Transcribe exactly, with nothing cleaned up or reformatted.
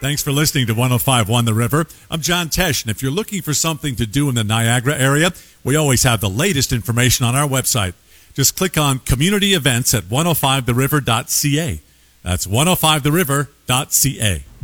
Thanks for listening to one oh five point one The River. I'm John Tesh, and if you're looking for something to do in the Niagara area, we always have the latest information on our website. Just click on Community Events at one oh five the river dot c a. That's one oh five the river dot c a.